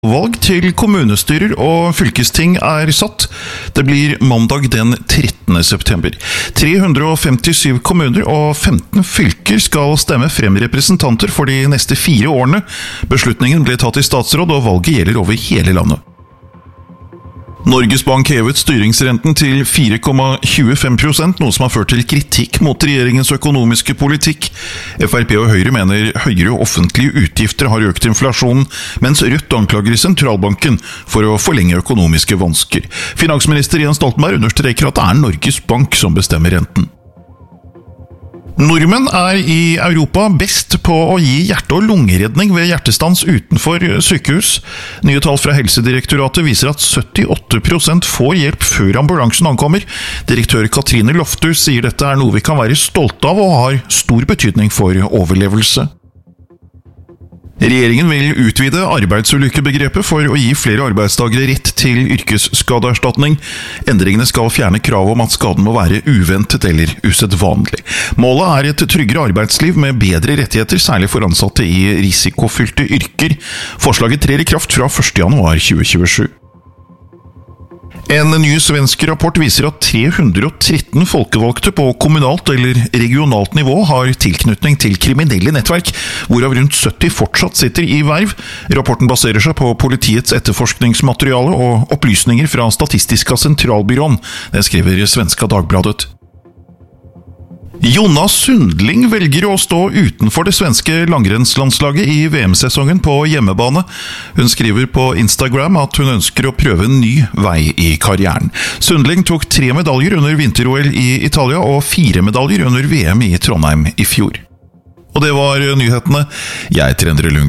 Valg til kommunestyrer og fylkesting satt. Det blir mandag den 13. september. 357 kommuner og 15 fylker skal stemme frem representanter for de neste 4 årene. Beslutningen ble tatt i statsråd, og valget gjelder over hele landet. Norges Bank hevet styringsrenten til 4,25%, noe som har ført til kritikk mot regjeringens økonomiske politikk. FrP og Høyre mener høyere offentlige utgifter har økt inflasjonen, mens Rødt anklager sentralbanken for å forlenge økonomiske vansker. Finansminister Jens Stoltenberg understreker at det Norges Bank som bestemmer renten. Nordmenn i Europa best på å gi hjerte- og lungeredning ved hjertestans utenfor sykehus. Nye tall fra Helsedirektoratet viser at 78% får hjelp før ambulansen ankommer. Direktør Katrine Lofthus sier dette noe vi kan være stolte av og har stor betydning for overlevelse. Regjeringen vil utvide arbeidsulykkebegrepet for å gi flere arbeidstagere rett til yrkesskadeerstatning. Endringene skal fjerne krav om at skaden må være uventet eller usedvanlig. Målet et tryggere arbeidsliv med bedre rettigheter, særlig for ansatte i risikofylte yrker. Forslaget trer i kraft fra 1. januar 2027. En ny svensk rapport viser at 313 folkevalgte på kommunalt eller regionalt nivå har tilknytning til kriminelle nettverk, hvorav rundt 70 fortsatt sitter i verv. Rapporten baserer seg på politiets etterforskningsmateriale og opplysninger fra Statistiska Centralbyrån. Det skriver Svenska Dagbladet. Jonna Sundling velger å stå utenfor det svenske langrennslandslaget i VM-sesongen på hjemmebane. Hun skriver på Instagram at hun ønsker å prøve en ny vei i karrieren. Sundling tok 3 medaljer under vinter-OL i Italia og 4 medaljer under VM i Trondheim i fjor. Og det var nyhetene. Jeg heter Endre Lundgren.